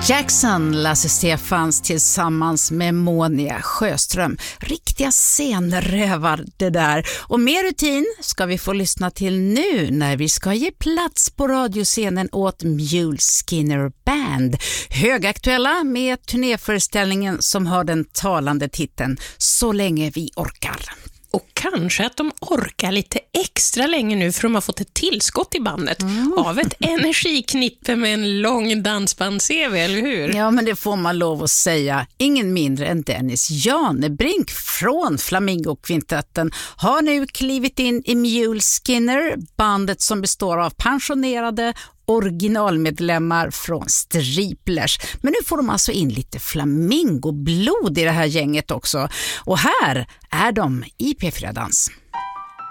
Jackson, Lasse Stefans tillsammans med Monia Sjöström. Riktiga scenrövar det där. Och mer rutin ska vi få lyssna till nu när vi ska ge plats på radioscenen åt Mule Skinner Band. Högaktuella med turnéföreställningen som har den talande titeln Så länge vi orkar. Och kanske att de orkar lite extra länge nu för de har fått ett tillskott i bandet av ett energiknippe med en lång dansband-CV, eller hur? Ja, men det får man lov att säga. Ingen mindre än Dennis Janebrink från Flamingo-kvintetten har nu klivit in i Mule Skinner, bandet som består av pensionerade originalmedlemmar från Striplers. Men nu får de alltså in lite flamingoblod i det här gänget också. Och här är de i P4 Dans.